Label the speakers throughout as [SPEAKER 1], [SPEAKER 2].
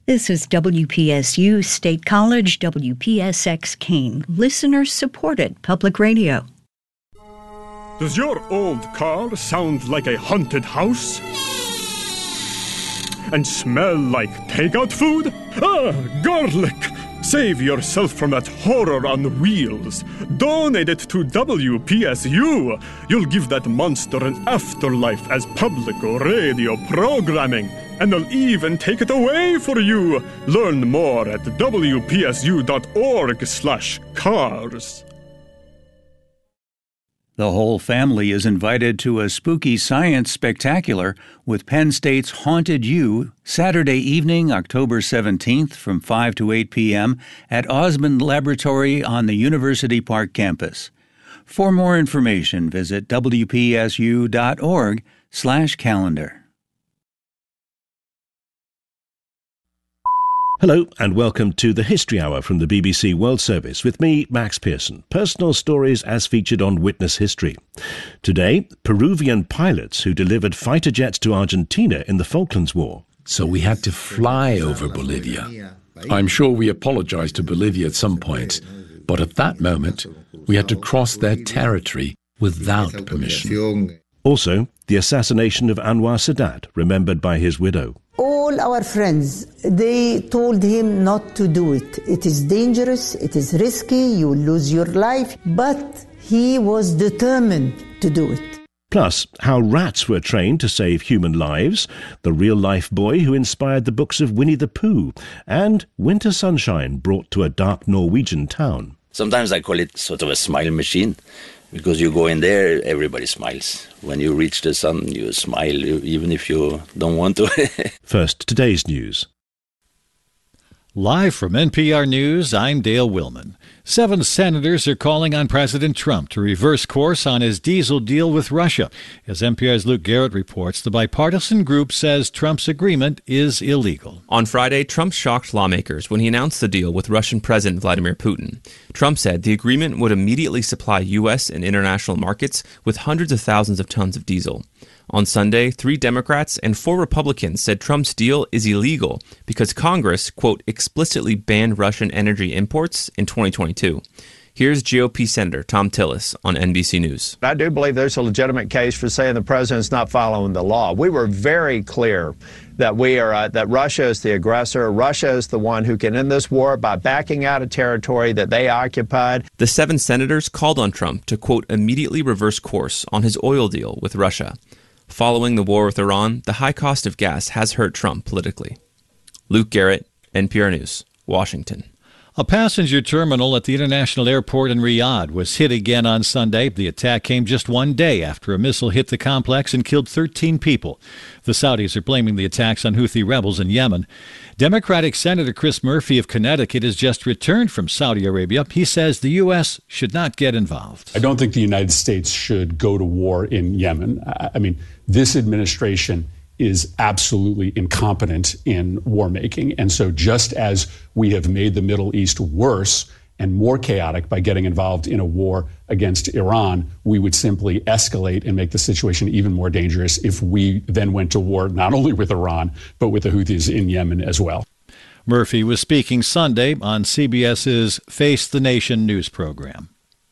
[SPEAKER 1] This is WPSU State College, WPSX Keene, listener-supported public radio.
[SPEAKER 2] Does your old car sound like a haunted house? And smell like takeout food? Garlic! Save yourself from that horror on wheels. Donate it to WPSU. You'll give that monster an afterlife as public radio programming. And they'll even take it away for you. Learn more at wpsu.org/cars.
[SPEAKER 3] The whole family is invited to a spooky science spectacular with Penn State's Haunted U, Saturday evening, October 17th from 5 to 8 p.m. at Osmond Laboratory on the University Park campus. For more information, visit wpsu.org/calendar.
[SPEAKER 4] Hello and welcome to the History Hour from the BBC World Service with me, Max Pearson. Personal stories as featured on Witness History. Today, Peruvian pilots who delivered fighter jets to Argentina in the Falklands War.
[SPEAKER 5] So we had to fly over Bolivia. I'm sure we apologized to Bolivia at some point, but at that moment, we had to cross their territory without permission.
[SPEAKER 4] Also, the assassination of Anwar Sadat, remembered by his widow.
[SPEAKER 6] All our friends, they told him not to do it. It is dangerous, it is risky, you will lose your life. But he was determined to do it.
[SPEAKER 4] Plus, how rats were trained to save human lives, the real-life boy who inspired the books of Winnie the Pooh, and winter sunshine brought to a dark Norwegian town.
[SPEAKER 7] Sometimes I call it sort of a smile machine. Because you go in there, everybody smiles. When you reach the sun, you smile, even if you don't want to.
[SPEAKER 4] First, today's news.
[SPEAKER 8] Live from NPR News, I'm Dale Willman. 7 senators are calling on President Trump to reverse course on his diesel deal with Russia. As NPR's Luke Garrett reports, the bipartisan group says Trump's agreement is illegal.
[SPEAKER 9] On Friday, Trump shocked lawmakers when he announced the deal with Russian President Vladimir Putin. Trump said the agreement would immediately supply U.S. and international markets with hundreds of thousands of tons of diesel. On Sunday, 3 Democrats and 4 Republicans said Trump's deal is illegal because Congress, quote, explicitly banned Russian energy imports in 2022. Here's GOP Senator Thom Tillis on NBC News.
[SPEAKER 10] I do believe there's a legitimate case for saying the president's not following the law. We were very clear that that Russia is the aggressor. Russia is the one who can end this war by backing out of territory that they occupied.
[SPEAKER 9] The 7 senators called on Trump to, quote, immediately reverse course on his oil deal with Russia. Following the war with Iran, the high cost of gas has hurt Trump politically. Luke Garrett, NPR News, Washington.
[SPEAKER 8] A passenger terminal at the international airport in Riyadh was hit again on Sunday. The attack came just one day after a missile hit the complex and killed 13 people. The Saudis are blaming the attacks on Houthi rebels in Yemen. Democratic Senator Chris Murphy of Connecticut has just returned from Saudi Arabia. He says the U.S. should not get involved.
[SPEAKER 11] I don't think the United States should go to war in Yemen. I mean, this administration is absolutely incompetent in war making. And so just as we have made the Middle East worse and more chaotic by getting involved in a war against Iran, we would simply escalate and make the situation even more dangerous if we then went to war not only with Iran, but with the Houthis in Yemen as well.
[SPEAKER 8] Murphy was speaking Sunday on CBS's Face the Nation news program.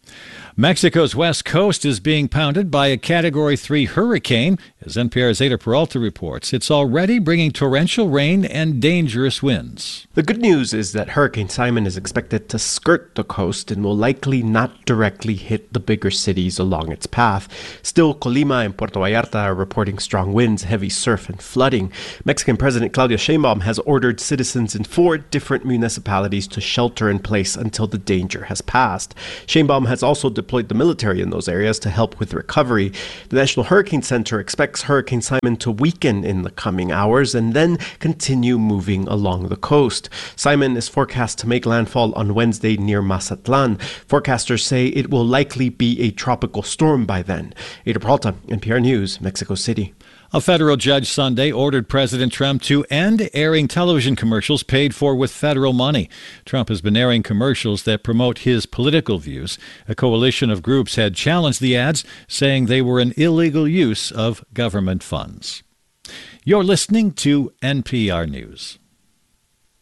[SPEAKER 8] Mexico's west coast is being pounded by a Category 3 hurricane. As NPR's Ada Peralta reports, it's already bringing torrential rain and dangerous winds.
[SPEAKER 12] The good news is that Hurricane Simon is expected to skirt the coast and will likely not directly hit the bigger cities along its path. Still, Colima and Puerto Vallarta are reporting strong winds, heavy surf, and flooding. Mexican President Claudia Sheinbaum has ordered citizens in 4 different municipalities to shelter in place until the danger has passed. Sheinbaum has also deployed the military in those areas to help with recovery. The National Hurricane Center expects Hurricane Simon to weaken in the coming hours and then continue moving along the coast. Simon is forecast to make landfall on Wednesday near Mazatlan. Forecasters say it will likely be a tropical storm by then. Ada Peralta, NPR News, Mexico City.
[SPEAKER 8] A federal judge Sunday ordered President Trump to end airing television commercials paid for with federal money. Trump has been airing commercials that promote his political views. A coalition of groups had challenged the ads, saying they were an illegal use of government funds. You're listening to NPR News.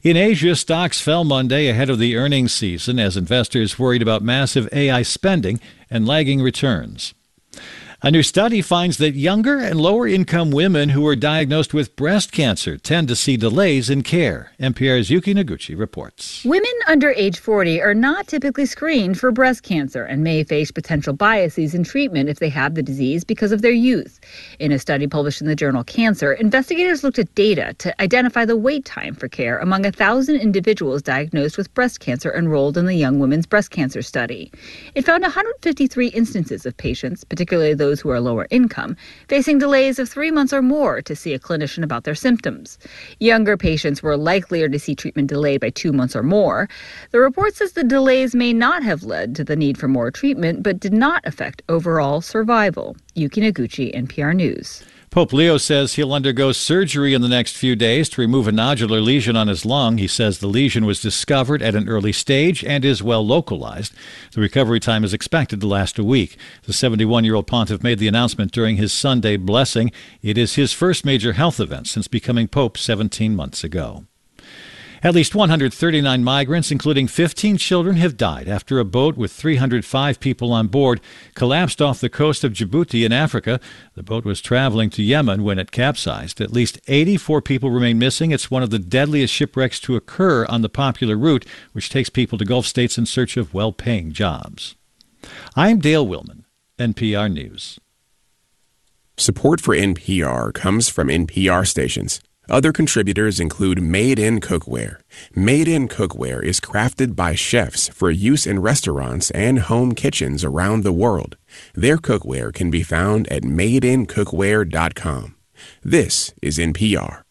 [SPEAKER 8] In Asia, stocks fell Monday ahead of the earnings season as investors worried about massive AI spending and lagging returns. A new study finds that younger and lower-income women who are diagnosed with breast cancer tend to see delays in care. NPR's Yuki Noguchi reports.
[SPEAKER 13] Women under age 40 are not typically screened for breast cancer and may face potential biases in treatment if they have the disease because of their youth. In a study published in the journal Cancer, investigators looked at data to identify the wait time for care among 1,000 individuals diagnosed with breast cancer enrolled in the Young Women's Breast Cancer Study. It found 153 instances of patients, particularly those who are lower income, facing delays of 3 months or more to see a clinician about their symptoms. Younger patients were likelier to see treatment delayed by 2 months or more. The report says the delays may not have led to the need for more treatment, but did not affect overall survival. Yuki Noguchi, NPR News.
[SPEAKER 8] Pope Leo says he'll undergo surgery in the next few days to remove a nodular lesion on his lung. He says the lesion was discovered at an early stage and is well localized. The recovery time is expected to last a week. The 71-year-old pontiff made the announcement during his Sunday blessing. It is his first major health event since becoming pope 17 months ago. At least 139 migrants, including 15 children, have died after a boat with 305 people on board collapsed off the coast of Djibouti in Africa. The boat was traveling to Yemen when it capsized. At least 84 people remain missing. It's one of the deadliest shipwrecks to occur on the popular route, which takes people to Gulf states in search of well-paying jobs. I'm Dale Willman, NPR News.
[SPEAKER 14] Support for NPR comes from NPR stations. Other contributors include Made in Cookware. Made in Cookware is crafted by chefs for use in restaurants and home kitchens around the world. Their cookware can be found at madeincookware.com. This is NPR.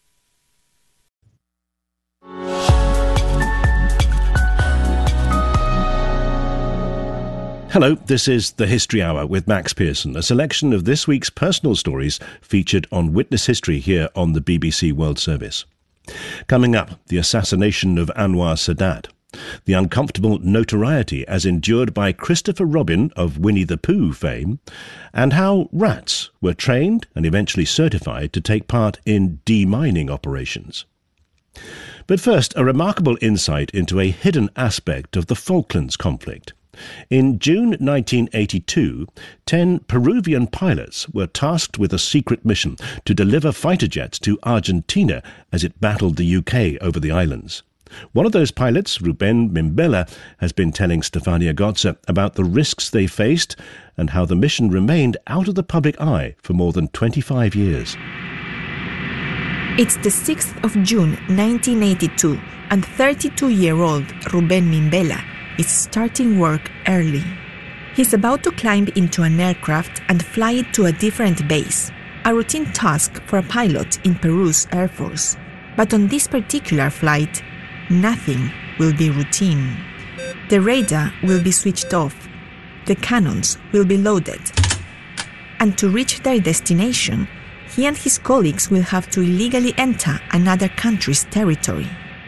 [SPEAKER 4] Hello, this is The History Hour with Max Pearson, a selection of this week's personal stories featured on Witness History here on the BBC World Service. Coming up, the assassination of Anwar Sadat, the uncomfortable notoriety as endured by Christopher Robin of Winnie the Pooh fame, and how rats were trained and eventually certified to take part in demining operations. But first, a remarkable insight into a hidden aspect of the Falklands conflict. In June 1982, 10 Peruvian pilots were tasked with a secret mission to deliver fighter jets to Argentina as it battled the UK over the islands. One of those pilots, Ruben Mimbella, has been telling Stefania Gotza about the risks they faced and how the mission remained out of the public eye for more than 25 years.
[SPEAKER 15] It's the 6th of June 1982, and 32-year-old Ruben Mimbella is starting work early. He's about to climb into an aircraft and fly it to a different base, a routine task for a pilot in Peru's Air Force. But on this particular flight, nothing will be routine. The radar will be switched off, the cannons will be loaded, and to reach their destination, he and his colleagues will have to illegally enter another country's territory.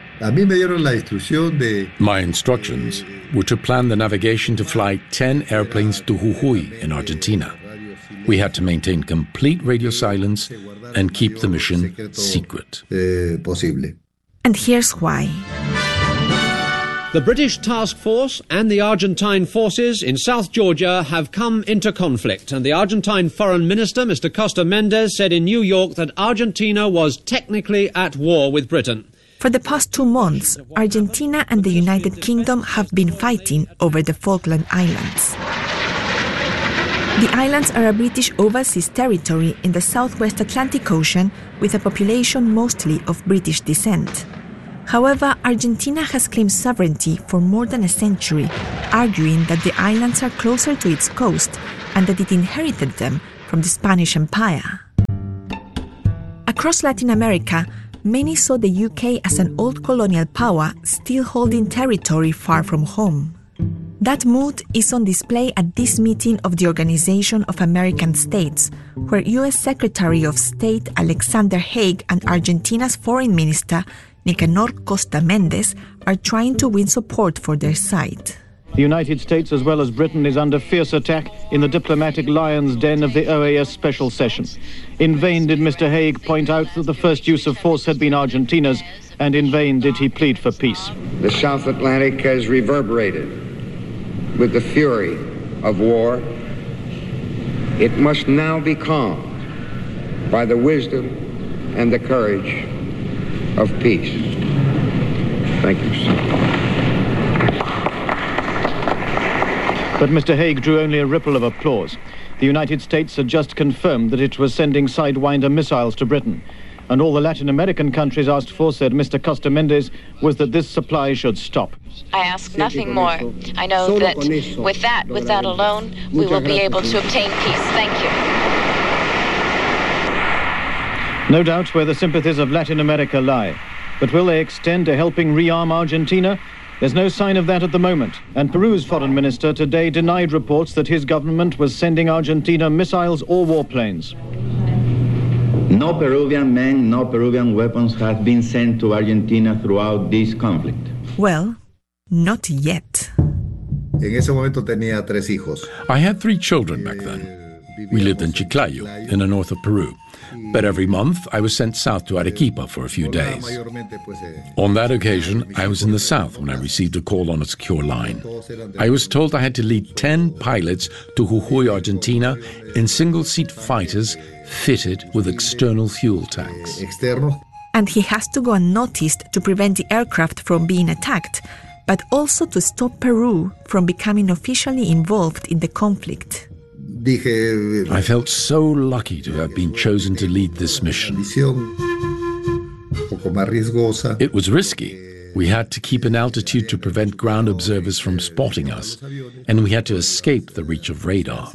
[SPEAKER 5] My instructions were to plan the navigation to fly 10 airplanes to Jujuy in Argentina. We had to maintain complete radio silence and keep the mission secret.
[SPEAKER 15] And here's why.
[SPEAKER 16] The British task force and the Argentine forces in South Georgia have come into conflict, and the Argentine Foreign Minister, Mr. Costa Mendez, said in New York that Argentina was technically at war with Britain.
[SPEAKER 15] For the past 2 months, Argentina and the United Kingdom have been fighting over the Falkland Islands. The islands are a British overseas territory in the southwest Atlantic Ocean with a population mostly of British descent. However, Argentina has claimed sovereignty for more than a century, arguing that the islands are closer to its coast and that it inherited them from the Spanish Empire. Across Latin America, many saw the UK as an old colonial power still holding territory far from home. That mood is on display at this meeting of the Organization of American States, where U.S. Secretary of State Alexander Haig and Argentina's Foreign Minister Nicanor Costa Mendez are trying to win support for their side.
[SPEAKER 17] The United States, as well as Britain, is under fierce attack in the diplomatic lion's den of the OAS special session. In vain did Mr. Haig point out that the first use of force had been Argentina's, and in vain did he plead for peace.
[SPEAKER 18] The South Atlantic has reverberated with the fury of war. It must now be calmed by the wisdom and the courage of peace. Thank you, sir.
[SPEAKER 17] But Mr. Haig drew only a ripple of applause. The United States had just confirmed that it was sending Sidewinder missiles to Britain. And all the Latin American countries asked for, said Mr. Costa Mendez, was that this supply should stop.
[SPEAKER 19] I ask nothing more. I know that with that alone, we will be able to obtain peace. Thank you.
[SPEAKER 17] No doubt where the sympathies of Latin America lie. But will they extend to helping rearm Argentina? There's no sign of that at the moment, and Peru's foreign minister today denied reports that his government was sending Argentina missiles or warplanes.
[SPEAKER 20] No Peruvian men, no Peruvian weapons have been sent to Argentina throughout this conflict.
[SPEAKER 15] Well, not yet.
[SPEAKER 21] En ese momento tenía 3 hijos.
[SPEAKER 5] I had 3 children back then. We lived in Chiclayo, in the north of Peru. But every month, I was sent south to Arequipa for a few days. On that occasion, I was in the south when I received a call on a secure line. I was told I had to lead 10 pilots to Jujuy, Argentina, in single-seat fighters fitted with external fuel tanks.
[SPEAKER 15] And he has to go unnoticed to prevent the aircraft from being attacked, but also to stop Peru from becoming officially involved in the conflict.
[SPEAKER 5] I felt so lucky to have been chosen to lead this mission. It was risky. We had to keep an altitude to prevent ground observers from spotting us, and we had to escape the reach of radars.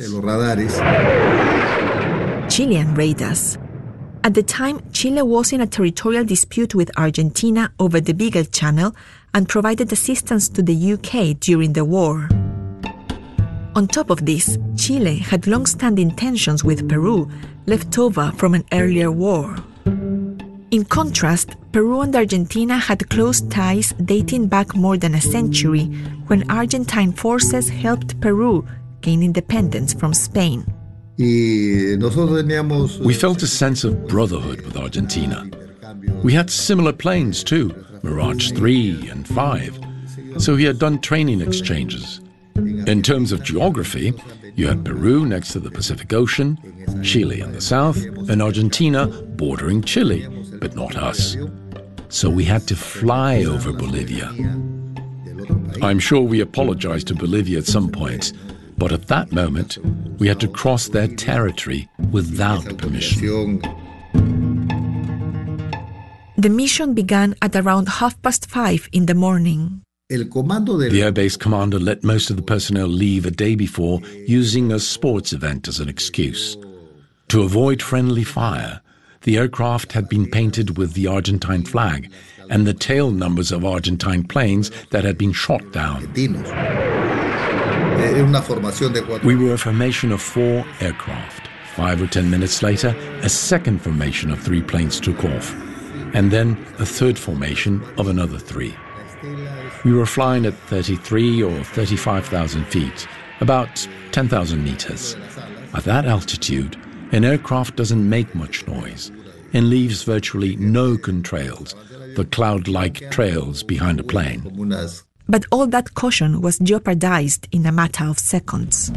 [SPEAKER 15] Chilean radars. At the time, Chile was in a territorial dispute with Argentina over the Beagle Channel and provided assistance to the UK during the war. On top of this, Chile had long-standing tensions with Peru, left over from an earlier war. In contrast, Peru and Argentina had close ties dating back more than a century, when Argentine forces helped Peru gain independence from Spain.
[SPEAKER 5] We felt a sense of brotherhood with Argentina. We had similar planes too, Mirage 3 and 5, so we had done training exchanges. In terms of geography, you had Peru next to the Pacific Ocean, Chile in the south, and Argentina bordering Chile, but not us. So we had to fly over Bolivia. I'm sure we apologized to Bolivia at some point, but at that moment, we had to cross their territory without permission.
[SPEAKER 15] The mission began at around 5:30 in the morning.
[SPEAKER 5] The airbase commander let most of the personnel leave a day before, using a sports event as an excuse. To avoid friendly fire, the aircraft had been painted with the Argentine flag and the tail numbers of Argentine planes that had been shot down. We were a formation of 4 aircraft. 5 or 10 minutes later, a second formation of 3 planes took off, and then a third formation of another 3. We were flying at 33 or 35,000 feet, about 10,000 meters. At that altitude, an aircraft doesn't make much noise and leaves virtually no contrails, the cloud-like trails behind a plane.
[SPEAKER 15] But all that caution was jeopardized in a matter of seconds.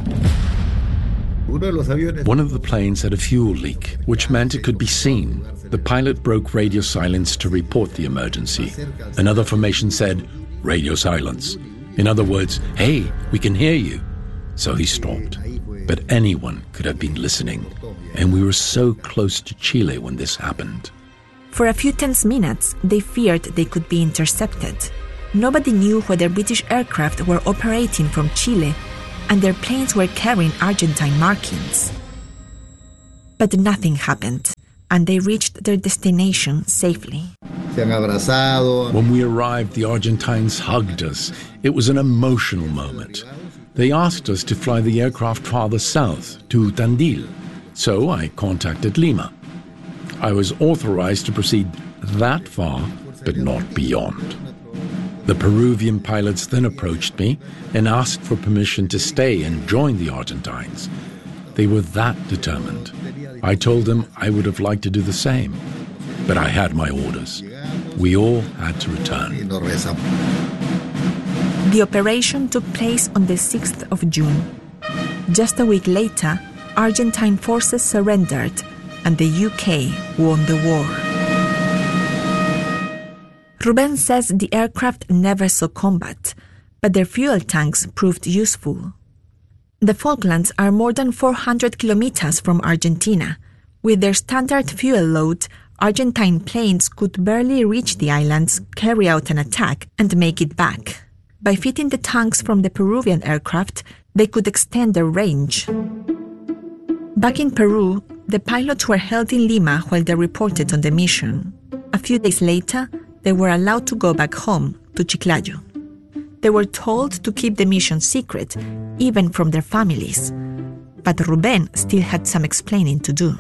[SPEAKER 5] One of the planes had a fuel leak, which meant it could be seen. The pilot broke radio silence to report the emergency. Another formation said, "Radio silence." In other words, "Hey, we can hear you." So he stopped. But anyone could have been listening, and we were so close to Chile when this happened.
[SPEAKER 15] For a few tense minutes, they feared they could be intercepted. Nobody knew whether British aircraft were operating from Chile, and their planes were carrying Argentine markings. But nothing happened, and they reached their destination safely.
[SPEAKER 5] When we arrived, the Argentines hugged us. It was an emotional moment. They asked us to fly the aircraft farther south, to Tandil. So I contacted Lima. I was authorized to proceed that far, but not beyond. The Peruvian pilots then approached me and asked for permission to stay and join the Argentines. They were that determined. I told them I would have liked to do the same, but I had my orders. We all had to return.
[SPEAKER 15] The operation took place on the 6th of June. Just a week later, Argentine forces surrendered and the UK won the war. Ruben says the aircraft never saw combat, but their fuel tanks proved useful. The Falklands are more than 400 kilometers from Argentina. With their standard fuel load, Argentine planes could barely reach the islands, carry out an attack, and make it back. By fitting the tanks from the Peruvian aircraft, they could extend their range. Back in Peru, the pilots were held in Lima while they reported on the mission. A few days later, they were allowed to go back home to Chiclayo. They were told to keep the mission secret, even from their families. But Ruben still had some explaining to do.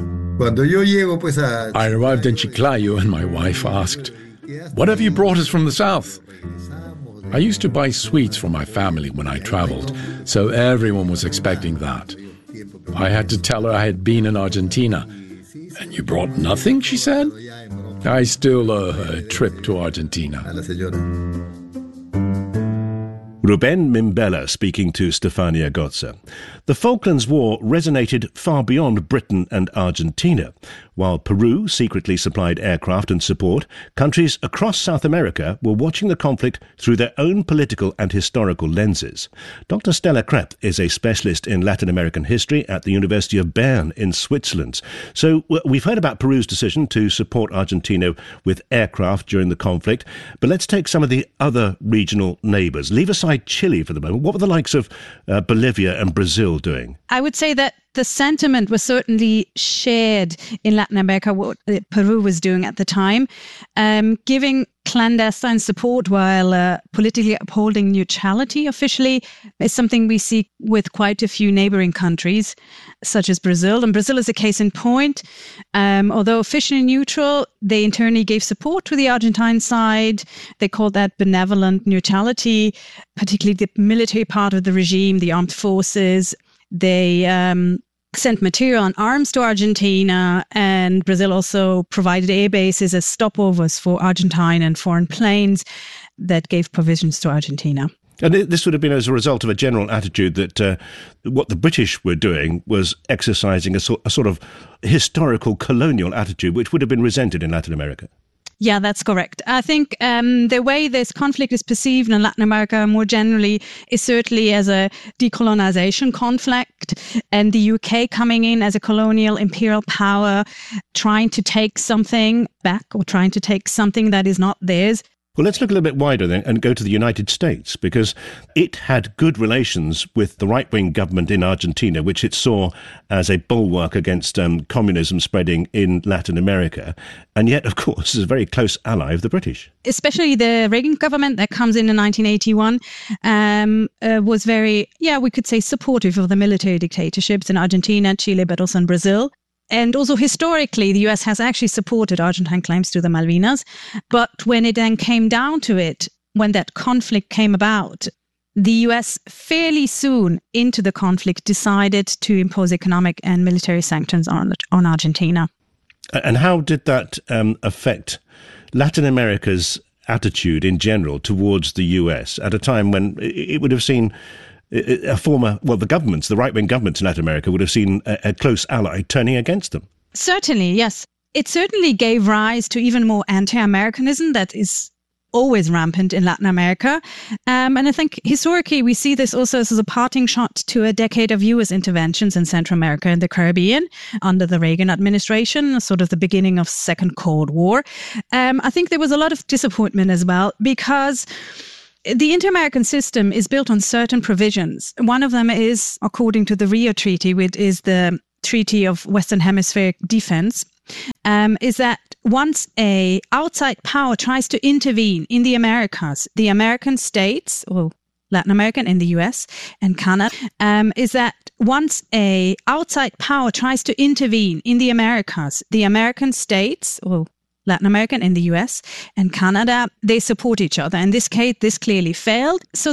[SPEAKER 5] I arrived in Chiclayo and my wife asked, "What have you brought us from the south?" I used to buy sweets for my family when I traveled, so everyone was expecting that. I had to tell her I had been in Argentina. "And you brought nothing?" she said. I still owe her a trip to Argentina.
[SPEAKER 4] Ruben Mimbella speaking to Stefania Gotza. The Falklands War resonated far beyond Britain and Argentina. While Peru secretly supplied aircraft and support, countries across South America were watching the conflict through their own political and historical lenses. Dr. Stella Krepp is a specialist in Latin American history at the University of Bern in Switzerland. So we've heard about Peru's decision to support Argentina with aircraft during the conflict, but let's take some of the other regional neighbours. Leave aside Chile for the moment. What were the likes of Bolivia and Brazil doing?
[SPEAKER 1] I would say that the sentiment was certainly shared in Latin America, what Peru was doing at the time, giving clandestine support while politically upholding neutrality officially is something we see with quite a few neighboring countries, such as Brazil. And Brazil is a case in point. Although officially neutral, they internally gave support to the Argentine side. They called that benevolent neutrality, particularly the military part of the regime, the armed forces. They sent material and arms to Argentina, and Brazil also provided air bases as stopovers for Argentine and foreign planes that gave provisions to Argentina.
[SPEAKER 4] And this would have been as a result of a general attitude that what the British were doing was exercising a sort of historical colonial attitude, which would have been resented in Latin America.
[SPEAKER 1] Yeah, that's correct. I think the way this conflict is perceived in Latin America more generally is certainly as a decolonization conflict, and the UK coming in as a colonial imperial power, trying to take something back or trying to take something that is not theirs.
[SPEAKER 4] Well, let's look a little bit wider then and go to the United States, because it had good relations with the right-wing government in Argentina, which it saw as a bulwark against communism spreading in Latin America. And yet, of course, is a very close ally of the British.
[SPEAKER 1] Especially the Reagan government that comes in 1981 was very, we could say supportive of the military dictatorships in Argentina, Chile, but also in Brazil. And also historically, the US has actually supported Argentine claims to the Malvinas. But when it then came down to it, when that conflict came about, the US fairly soon into the conflict decided to impose economic and military sanctions on Argentina.
[SPEAKER 4] And how did that affect Latin America's attitude in general towards the US at a time when it would have seen the right-wing governments in Latin America would have seen a close ally turning against them? Certainly,
[SPEAKER 1] yes. It certainly gave rise to even more anti-Americanism that is always rampant in Latin America. And I think historically we see this also as a parting shot to a decade of US interventions in Central America and the Caribbean under the Reagan administration, sort of the beginning of Second Cold War. I think there was a lot of disappointment as well because the Inter-American system is built on certain provisions. One of them is, according to the Rio Treaty, which is the Treaty of Western Hemispheric Defense, is that once a outside power tries to intervene in the Americas, the American states, or Latin America and the US and Canada, is that once a outside power tries to intervene in the Americas, the American states, or Latin America and in the US and Canada, they support each other. In this case, this clearly failed. So